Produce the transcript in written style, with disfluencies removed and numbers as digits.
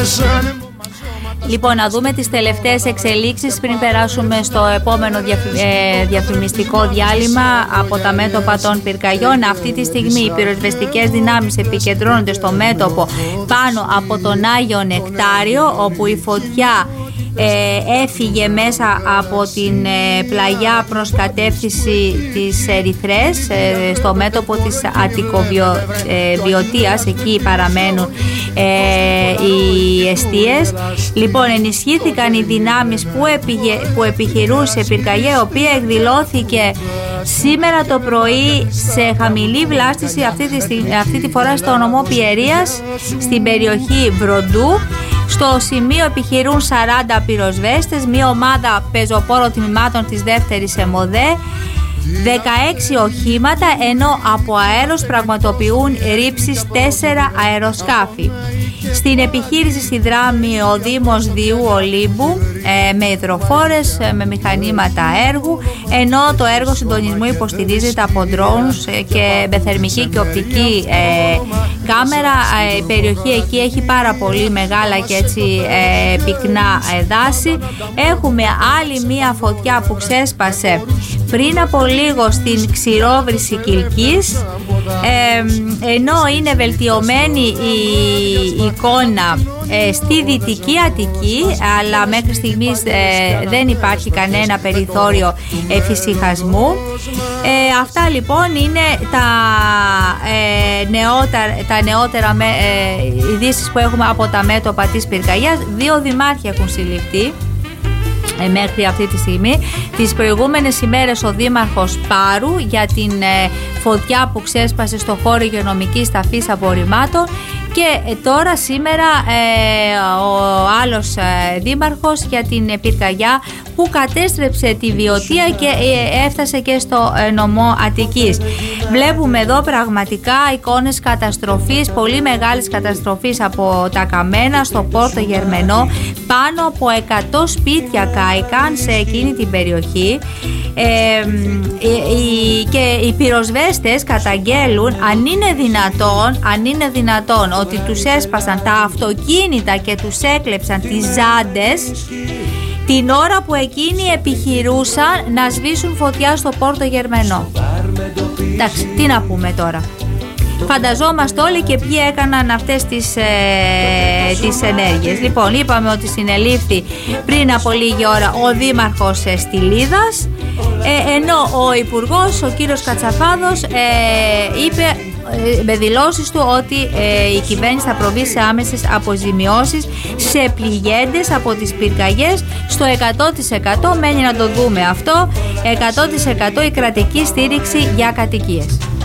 Λοιπόν, να δούμε τις τελευταίες εξελίξεις πριν περάσουμε στο επόμενο διαφημιστικό διάλειμμα από τα μέτωπα των πυρκαγιών. Αυτή τη στιγμή οι πυροσβεστικές δυνάμεις επικεντρώνονται στο μέτωπο πάνω από τον Άγιο Νεκτάριο, όπου η φωτιά έφυγε μέσα από την πλαγιά προς κατεύθυνση της Ερυθρές, στο μέτωπο της Αττικοβιωτίας. Εκεί παραμένουν οι εστίες. Λοιπόν, ενισχύθηκαν οι δυνάμεις που επιχειρούσε πυρκαγιά, η οποία εκδηλώθηκε σήμερα το πρωί σε χαμηλή βλάστηση, αυτή τη φορά στο νομό Πιερίας, στην περιοχή Βροντού. Στο σημείο επιχειρούν 40 πυροσβέστες, μια ομάδα πεζοπόρων τμήματων της δεύτερης ΕΜΟΔΕ, 16 οχήματα, ενώ από αέρος πραγματοποιούν ρήψεις 4 αεροσκάφη. Στην επιχείρηση στη Δράμη ο Δήμος Διού Ολύμπου με υδροφόρες, με μηχανήματα έργου, ενώ το έργο συντονισμού υποστηρίζεται από drones και με θερμική και οπτική κάμερα. Η περιοχή εκεί έχει πάρα πολύ μεγάλα και έτσι πυκνά δάση. Έχουμε άλλη μία φωτιά που ξέσπασε πριν από λίγο στην Ξηρόβρηση Κιλκής, ενώ είναι βελτιωμένη η εικόνα στη Δυτική Αττική, αλλά μέχρι στιγμής δεν υπάρχει κανένα περιθώριο εφησυχασμού. Αυτά λοιπόν είναι τα νεότερα ειδήσεις που έχουμε από τα μέτωπα της πυρκαγιάς. 2 δημάρχοι έχουν συλληφθεί μέχρι αυτή τη στιγμή. Τις προηγούμενες ημέρες ο Δήμαρχος Πάρου για την φωτιά που ξέσπασε στο χώρο υγειονομικής ταφής απορριμμάτων, και τώρα σήμερα ο άλλος δήμαρχος για την πυρκαγιά που κατέστρεψε τη Βιωτία και έφτασε και στο νομό Αττικής. Βλέπουμε εδώ πραγματικά εικόνες καταστροφής, πολύ μεγάλης καταστροφής από τα καμένα στο Πόρτο Γερμενό. Πάνω από 100 σπίτια κάηκαν σε εκείνη την περιοχή, και οι πυροσβέστες καταγγέλουν αν είναι δυνατόν ότι τους έσπασαν τα αυτοκίνητα και τους έκλεψαν τις ζάντες την ώρα που εκείνοι επιχειρούσαν να σβήσουν φωτιά στο Πόρτο Γερμενό. Εντάξει, τι να πούμε τώρα. Φανταζόμαστε όλοι και ποιοι έκαναν αυτές τις ενέργειες. Λοιπόν, είπαμε ότι συνελήφθη πριν από λίγη ώρα ο Δήμαρχος Στυλίδας, ενώ ο Υπουργός, ο κύριος Κατσαφάδος, είπε με δηλώσεις του ότι η κυβέρνηση θα προβεί σε άμεσες αποζημιώσεις σε πληγέντες από τις πυρκαγιές στο 100%. Μένει να το δούμε αυτό. 100% η κρατική στήριξη για κατοικίες.